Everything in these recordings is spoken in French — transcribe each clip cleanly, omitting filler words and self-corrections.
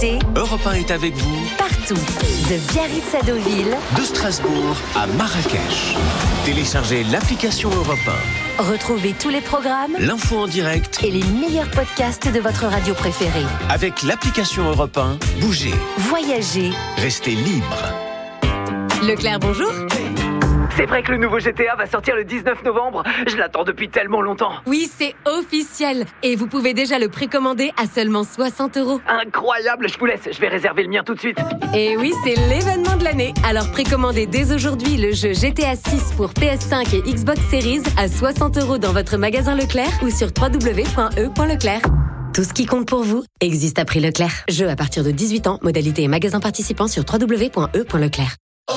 Europe 1 est avec vous partout, de Biarritz à Deauville, de Strasbourg à Marrakech. Téléchargez l'application Europe 1. Retrouvez tous les programmes, l'info en direct et les meilleurs podcasts de votre radio préférée. Avec l'application Europe 1, bougez, voyagez, restez libre. Leclerc, bonjour. C'est vrai que le nouveau GTA va sortir le 19 novembre. Je l'attends depuis tellement longtemps. Oui, c'est officiel. Et vous pouvez déjà le précommander à seulement 60 €. Incroyable, je vous laisse. Je vais réserver le mien tout de suite. Et oui, c'est l'événement de l'année. Alors précommandez dès aujourd'hui le jeu GTA 6 pour PS5 et Xbox Series à 60 € dans votre magasin Leclerc ou sur www.e.leclerc. Tout ce qui compte pour vous existe à prix Leclerc. Jeu à partir de 18 ans. Modalité et magasin participants sur www.e.leclerc.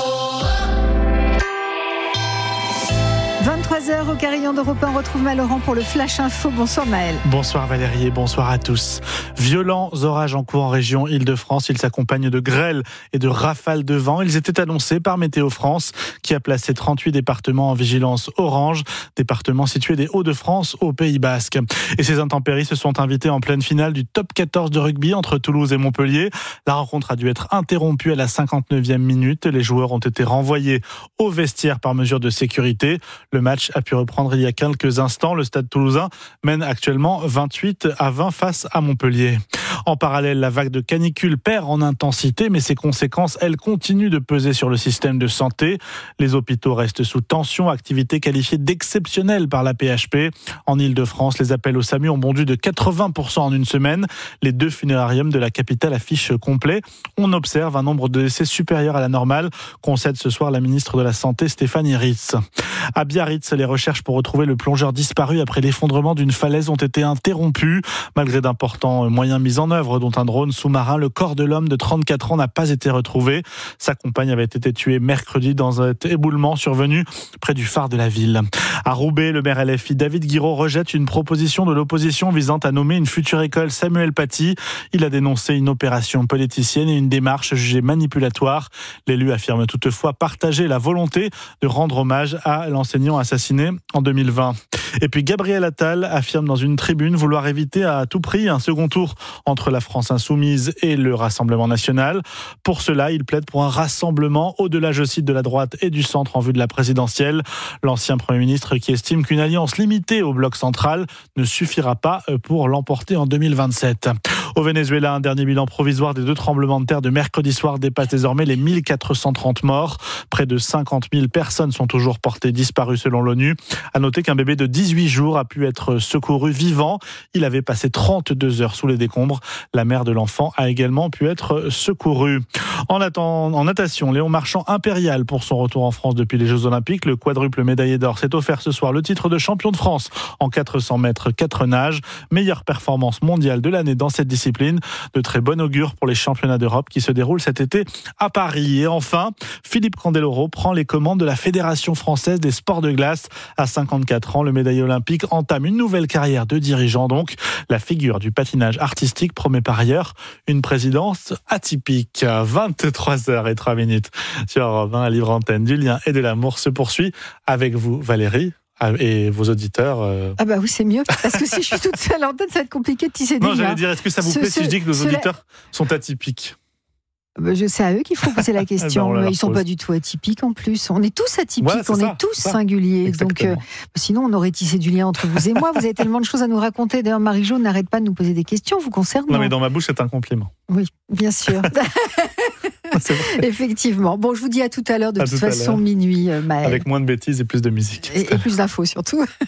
23h au Carillon d'Europe 1, on retrouve Laurent pour le Flash Info. Bonsoir Maël. Bonsoir Valérie et bonsoir à tous. Violents orages en cours en région Île-de-France. Ils s'accompagnent de grêles et de rafales de vent. Ils étaient annoncés par Météo France qui a placé 38 départements en vigilance orange, départements situés des Hauts-de-France au Pays Basque. Et ces intempéries se sont invitées en pleine finale du top 14 de rugby entre Toulouse et Montpellier. La rencontre a dû être interrompue à la 59e minute. Les joueurs ont été renvoyés au vestiaire par mesure de sécurité. Le match a pu reprendre il y a quelques instants. Le Stade toulousain mène actuellement 28-20 face à Montpellier. En parallèle, la vague de canicule perd en intensité, mais ses conséquences, elles, continuent de peser sur le système de santé. Les hôpitaux restent sous tension, activité qualifiée d'exceptionnelle par la PHP. En Île-de-France, les appels au SAMU ont bondi de 80% en une semaine. Les 2 funérariums de la capitale affichent complet. On observe un nombre de décès supérieur à la normale, concède ce soir la ministre de la Santé, Stéphanie Ritz. À Biarritz, les recherches pour retrouver le plongeur disparu après l'effondrement d'une falaise ont été interrompues. Malgré d'importants moyens mis en œuvre, dont un drone sous-marin, le corps de l'homme de 34 ans n'a pas été retrouvé. Sa compagne avait été tuée mercredi dans un éboulement survenu près du phare de la ville. À Roubaix, le maire LFI David Guiraud rejette une proposition de l'opposition visant à nommer une future école Samuel Paty. Il a dénoncé une opération politicienne et une démarche jugée manipulatoire. L'élu affirme toutefois partager la volonté de rendre hommage à l'enseignant assassiné en 2020. Et puis Gabriel Attal affirme dans une tribune vouloir éviter à tout prix un second tour entre la France insoumise et le Rassemblement national. Pour cela, il plaide pour un rassemblement au-delà, je cite, de la droite et du centre en vue de la présidentielle. L'ancien Premier ministre qui estime qu'une alliance limitée au bloc central ne suffira pas pour l'emporter en 2027. Au Venezuela, un dernier bilan provisoire des 2 tremblements de terre de mercredi soir dépasse désormais les 1430 morts. Près de 50 000 personnes sont toujours portées disparues selon l'ONU. À noter qu'un bébé de 18 jours a pu être secouru vivant. Il avait passé 32 heures sous les décombres. La mère de l'enfant a également pu être secourue. En natation, Léon Marchand impérial pour son retour en France depuis les Jeux Olympiques. Le quadruple médaillé d'or s'est offert ce soir le titre de champion de France en 400 mètres 4 nages. Meilleure performance mondiale de l'année dans cette discipline. De très bon augure pour les championnats d'Europe qui se déroulent cet été à Paris. Et enfin, Philippe Candeloro prend les commandes de la Fédération française des sports de glace. À 54 ans, le médaillé olympique entame une nouvelle carrière de dirigeant donc. La figure du patinage artistique promet par ailleurs une présidence atypique. 23h03 sur Europe 1, à Libre Antenne du lien et de l'amour se poursuit avec vous Valérie et vos auditeurs. Ah bah oui, c'est mieux, parce que si je suis toute seule à l'antenne, ça va être compliqué de tisser des liens. Non, j'allais dire, est-ce que ça vous plaît si je dis que nos auditeurs sont atypiques ? C'est à eux qu'il faut poser la question. Ils ne sont pas du tout atypiques en plus. On est tous atypiques, on est tous singuliers. Exactement. Donc, sinon, on aurait tissé du lien entre vous et moi. Vous avez tellement de choses à nous raconter. D'ailleurs, Marie-Jo n'arrête pas de nous poser des questions vous concernant. Non, mais dans ma bouche, c'est un compliment. Oui, bien sûr. Effectivement. Bon, je vous dis à tout à l'heure. De toute façon, minuit, Maël. Avec moins de bêtises et plus de musique. Et plus d'infos surtout.